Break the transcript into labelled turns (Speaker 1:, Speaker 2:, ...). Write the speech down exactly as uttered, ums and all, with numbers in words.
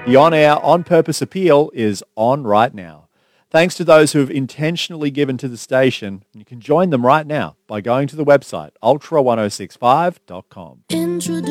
Speaker 1: The on-air, on-purpose appeal is on right now. Thanks to those who have intentionally given to the station. You can join them right now by going to the website ultra ten sixty-five dot com.